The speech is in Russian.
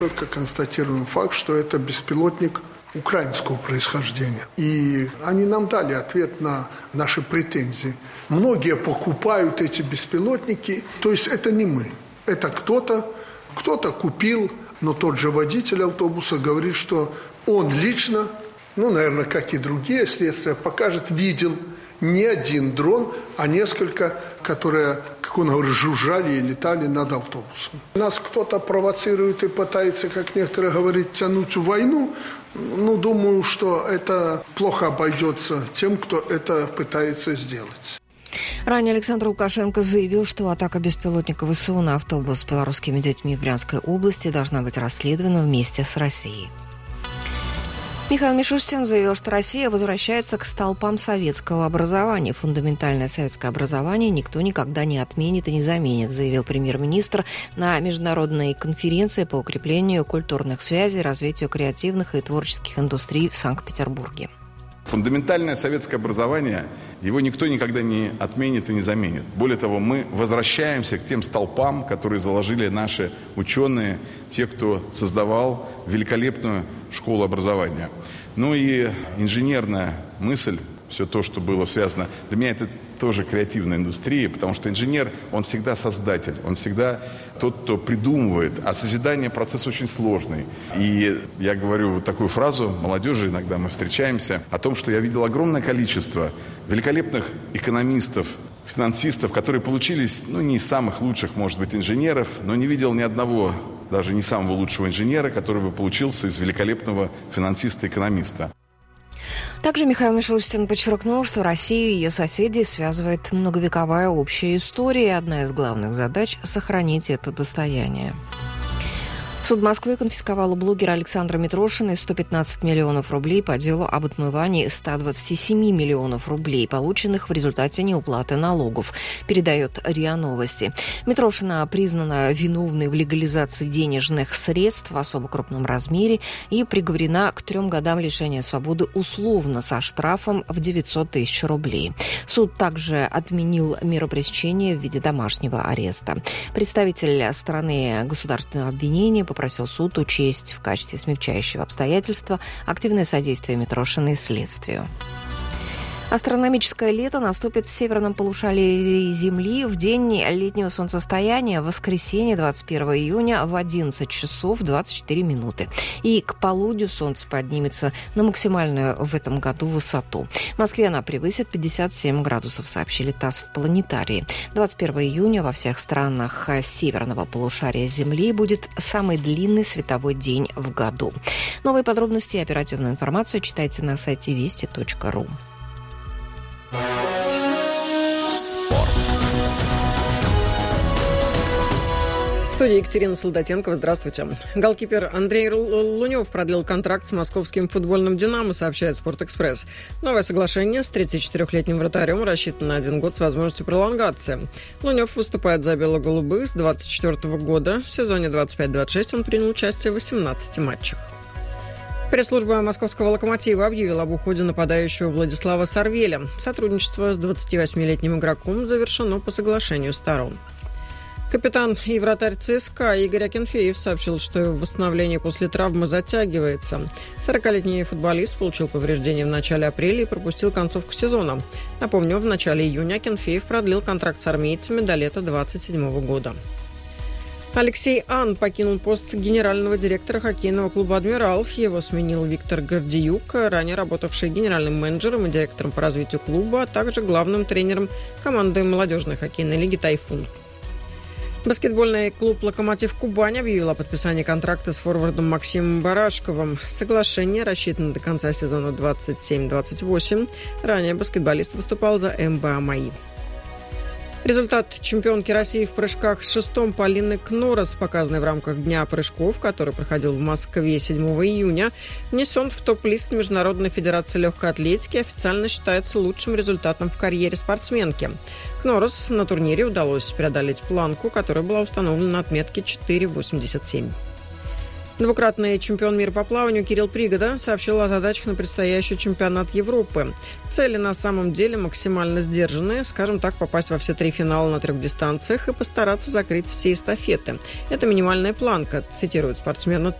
Четко констатируем факт, что это беспилотник украинского происхождения. И они нам дали ответ на наши претензии. Многие покупают эти беспилотники, то есть это не мы. Это кто-то купил, но тот же водитель автобуса говорит, что он лично, наверное, как и другие следствия, покажет, видел не один дрон, а несколько, которые, как он говорит, жужжали и летали над автобусом. Нас кто-то провоцирует и пытается, как некоторые говорят, тянуть в войну. Думаю, что это плохо обойдется тем, кто это пытается сделать. Ранее Александр Лукашенко заявил, что атака беспилотника ВСУ на автобус с белорусскими детьми в Брянской области должна быть расследована вместе с Россией. Михаил Мишустин заявил, что Россия возвращается к столпам советского образования. Фундаментальное советское образование никто никогда не отменит и не заменит, заявил премьер-министр на международной конференции по укреплению культурных связей, развитию креативных и творческих индустрий в Санкт-Петербурге. Фундаментальное советское образование, его никто никогда не отменит и не заменит. Более того, мы возвращаемся к тем столпам, которые заложили наши ученые, те, кто создавал великолепную школу образования. И инженерная мысль, все то, что было связано, для меня это тоже креативная индустрия, потому что инженер, он всегда создатель, он всегда тот, кто придумывает, а созидание процесс очень сложный. И я говорю вот такую фразу молодежи, иногда мы встречаемся, о том, что я видел огромное количество великолепных экономистов, финансистов, которые получились, не из самых лучших, может быть, инженеров, но не видел ни одного, даже не самого лучшего инженера, который бы получился из великолепного финансиста-экономиста. Также Михаил Мишустин подчеркнул, что Россию и ее соседей связывает многовековая общая история, и одна из главных задач – сохранить это достояние. Суд Москвы конфисковал у блогера Александра Митрошина 115 миллионов рублей по делу об отмывании 127 миллионов рублей, полученных в результате неуплаты налогов, передает РИА Новости. Митрошина признана виновной в легализации денежных средств в особо крупном размере и приговорена к 3 годам лишения свободы условно со штрафом в 900 тысяч рублей. Суд также отменил меру пресечения в виде домашнего ареста. Представитель стороны государственного обвинения попросил суд учесть в качестве смягчающего обстоятельства активное содействие Митрошиной следствию. Астрономическое лето наступит в северном полушарии Земли в день летнего солнцестояния в воскресенье 21 июня в 11 часов 24 минуты. И к полудню солнце поднимется на максимальную в этом году высоту. В Москве она превысит 57 градусов, сообщили ТАСС в планетарии. 21 июня во всех странах северного полушария Земли будет самый длинный световой день в году. Новые подробности и оперативную информацию читайте на сайте вести.ру. Спорт. В студии Екатерина Солдатенкова. Здравствуйте. Голкипер Андрей Лунев продлил контракт с московским футбольным «Динамо», сообщает «Спортэкспресс». Новое соглашение с 34-летним вратарем рассчитано на 1 год с возможностью пролонгации. Лунев выступает за бело-голубых с 24 года. В сезоне 25-26 он принял участие в 18 матчах. Пресс-служба московского «Локомотива» объявила об уходе нападающего Владислава Сарвеля. Сотрудничество с 28-летним игроком завершено по соглашению сторон. Капитан и вратарь ЦСКА Игорь Акинфеев сообщил, что восстановление после травмы затягивается. 40-летний футболист получил повреждения в начале апреля и пропустил концовку сезона. Напомню, в начале июня Акинфеев продлил контракт с армейцами до лета 2027 года. Алексей Ан покинул пост генерального директора хоккейного клуба «Адмирал». Его сменил Виктор Гордиюк, ранее работавший генеральным менеджером и директором по развитию клуба, а также главным тренером команды молодежной хоккейной лиги «Тайфун». Баскетбольный клуб «Локомотив Кубань» объявил о подписании контракта с форвардом Максимом Барашковым. Соглашение рассчитано до конца сезона 27-28. Ранее баскетболист выступал за МБА «Маи». Результат чемпионки России в прыжках с шестом Полины Кнорос, показанный в рамках Дня прыжков, который проходил в Москве 7 июня, внесен в топ-лист Международной федерации легкой атлетики, официально считается лучшим результатом в карьере спортсменки. Кнорос на турнире удалось преодолеть планку, которая была установлена на отметке 4,87. Двукратный чемпион мира по плаванию Кирилл Пригода сообщил о задачах на предстоящий чемпионат Европы. Цели на самом деле максимально сдержанные, скажем так, попасть во все 3 финала на 3 дистанциях и постараться закрыть все эстафеты. Это минимальная планка, цитирует спортсмена